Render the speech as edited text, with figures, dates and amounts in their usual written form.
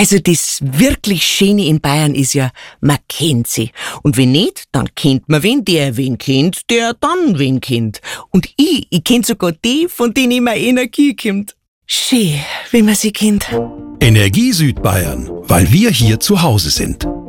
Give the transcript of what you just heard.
Also das wirklich Schöne in Bayern ist ja, man kennt sie. Und wenn nicht, dann kennt man wen, der wen kennt, der dann wen kennt. Und ich kenn sogar die, von denen immer Energie kommt. Schön, wie man sie kennt. Energie Südbayern, weil wir hier zu Hause sind.